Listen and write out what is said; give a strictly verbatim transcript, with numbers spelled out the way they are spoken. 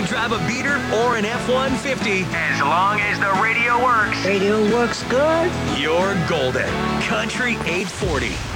you drive a beater or an F one fifty, As long as the radio works. Radio works good. you're golden. Country eight forty.